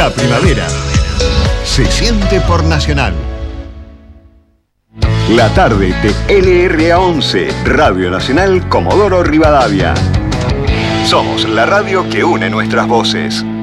La primavera se siente por Nacional. La tarde de LRA11, Radio Nacional Comodoro Rivadavia. Somos la radio que une nuestras voces.